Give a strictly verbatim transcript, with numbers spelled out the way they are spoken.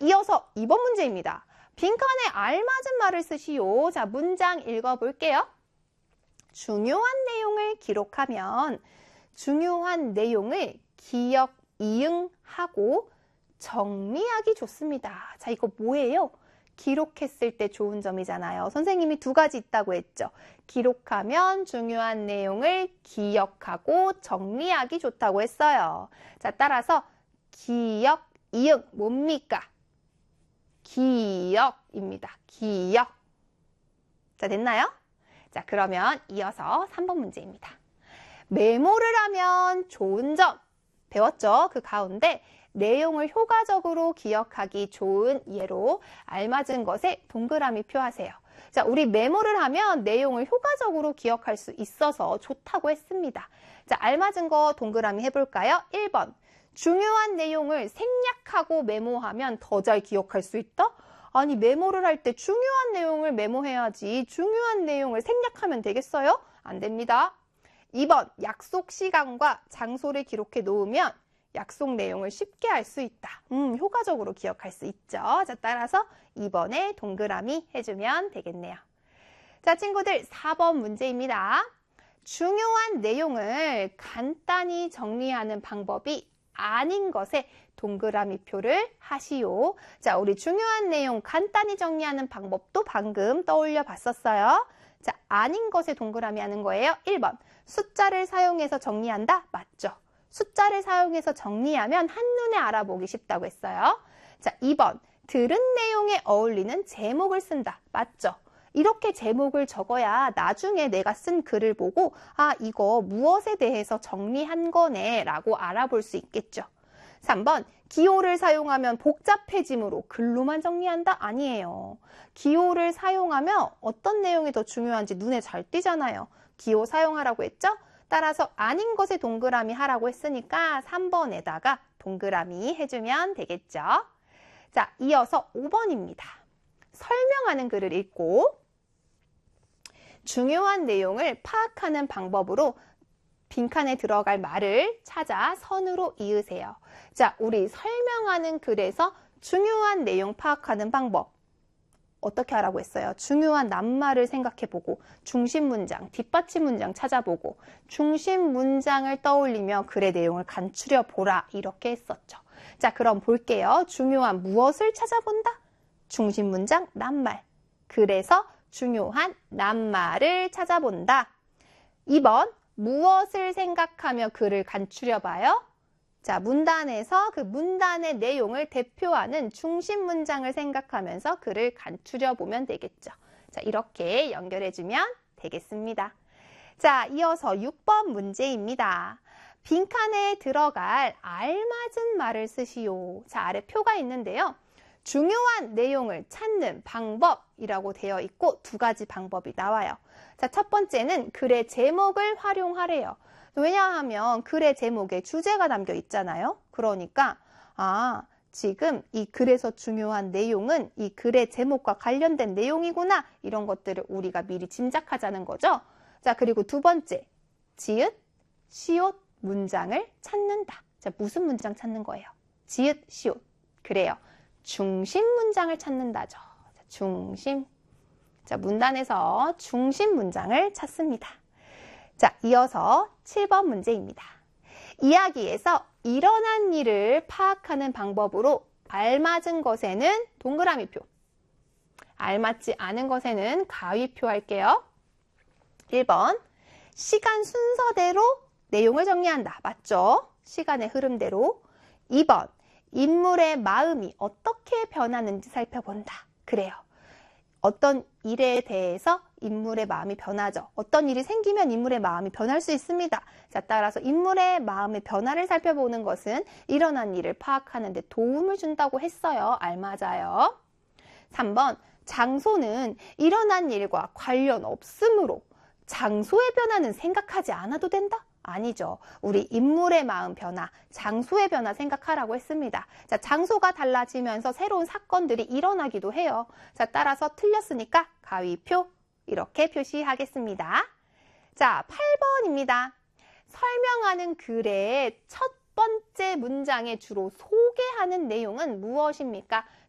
이어서 이 번 문제입니다. 빈칸에 알맞은 말을 쓰시오. 자, 문장 읽어볼게요. 중요한 내용을 기록하면 중요한 내용을 기억, 이응하고 정리하기 좋습니다. 자, 이거 뭐예요? 기록했을 때 좋은 점이잖아요. 선생님이 두 가지 있다고 했죠. 기록하면 중요한 내용을 기억하고 정리하기 좋다고 했어요. 자, 따라서 기억, 이응 뭡니까? 기억입니다. 기억. 자, 됐나요? 자, 그러면 이어서 삼 번 문제입니다. 메모를 하면 좋은 점 배웠죠? 그 가운데 내용을 효과적으로 기억하기 좋은 예로 알맞은 것에 동그라미 표하세요. 자, 우리 메모를 하면 내용을 효과적으로 기억할 수 있어서 좋다고 했습니다. 자, 알맞은 거 동그라미 해볼까요? 일 번. 중요한 내용을 생략하고 메모하면 더 잘 기억할 수 있다? 아니, 메모를 할 때 중요한 내용을 메모해야지 중요한 내용을 생략하면 되겠어요? 안 됩니다. 이 번. 약속 시간과 장소를 기록해 놓으면 약속 내용을 쉽게 알 수 있다. 음, 효과적으로 기억할 수 있죠. 자, 따라서 이 번에 동그라미 해주면 되겠네요. 자, 친구들 사 번 문제입니다. 중요한 내용을 간단히 정리하는 방법이 아닌 것에 동그라미 표를 하시오. 자, 우리 중요한 내용 간단히 정리하는 방법도 방금 떠올려 봤었어요. 자, 아닌 것에 동그라미 하는 거예요. 일 번. 숫자를 사용해서 정리한다? 맞죠? 숫자를 사용해서 정리하면 한눈에 알아보기 쉽다고 했어요. 자, 이 번. 들은 내용에 어울리는 제목을 쓴다. 맞죠? 이렇게 제목을 적어야 나중에 내가 쓴 글을 보고 아, 이거 무엇에 대해서 정리한 거네 라고 알아볼 수 있겠죠. 삼 번. 기호를 사용하면 복잡해지므로 글로만 정리한다? 아니에요. 기호를 사용하면 어떤 내용이 더 중요한지 눈에 잘 띄잖아요. 기호 사용하라고 했죠? 따라서 아닌 것에 동그라미 하라고 했으니까 삼 번에다가 동그라미 해주면 되겠죠. 자, 이어서 오 번입니다. 설명하는 글을 읽고 중요한 내용을 파악하는 방법으로 빈칸에 들어갈 말을 찾아 선으로 이으세요. 자, 우리 설명하는 글에서 중요한 내용 파악하는 방법 어떻게 하라고 했어요? 중요한 낱말을 생각해보고 중심 문장, 뒷받침 문장 찾아보고 중심 문장을 떠올리며 글의 내용을 간추려 보라 이렇게 했었죠. 자, 그럼 볼게요. 중요한 무엇을 찾아본다? 중심 문장, 낱말. 그래서 중요한 낱말을 찾아본다. 이 번. 무엇을 생각하며 글을 간추려 봐요? 자, 문단에서 그 문단의 내용을 대표하는 중심 문장을 생각하면서 글을 간추려 보면 되겠죠. 자, 이렇게 연결해주면 되겠습니다. 자, 이어서 육 번 문제입니다. 빈칸에 들어갈 알맞은 말을 쓰시오. 자, 아래 표가 있는데요. 중요한 내용을 찾는 방법이라고 되어 있고 두 가지 방법이 나와요. 자, 첫 번째는 글의 제목을 활용하래요. 왜냐하면 글의 제목에 주제가 담겨 있잖아요. 그러니까 아, 지금 이 글에서 중요한 내용은 이 글의 제목과 관련된 내용이구나. 이런 것들을 우리가 미리 짐작하자는 거죠. 자, 그리고 두 번째, 지읒, 시옷 문장을 찾는다. 자, 무슨 문장 찾는 거예요? 지읒, 시옷. 그래요. 중심 문장을 찾는다죠. 자, 중심. 자, 문단에서 중심 문장을 찾습니다. 자, 이어서 칠 번 문제입니다. 이야기에서 일어난 일을 파악하는 방법으로 알맞은 것에는 동그라미표, 알맞지 않은 것에는 가위표 할게요. 일 번. 시간 순서대로 내용을 정리한다. 맞죠? 시간의 흐름대로. 이 번. 인물의 마음이 어떻게 변하는지 살펴본다. 그래요. 어떤 일에 대해서 인물의 마음이 변하죠. 어떤 일이 생기면 인물의 마음이 변할 수 있습니다. 자, 따라서 인물의 마음의 변화를 살펴보는 것은 일어난 일을 파악하는 데 도움을 준다고 했어요. 알맞아요. 삼 번. 장소는 일어난 일과 관련 없으므로 장소의 변화는 생각하지 않아도 된다? 아니죠. 우리 인물의 마음 변화, 장소의 변화 생각하라고 했습니다. 자, 장소가 달라지면서 새로운 사건들이 일어나기도 해요. 자, 따라서 틀렸으니까 가위표 이렇게 표시하겠습니다. 자, 팔 번입니다. 설명하는 글의 첫 번째 문장에 주로 소개하는 내용은 무엇입니까?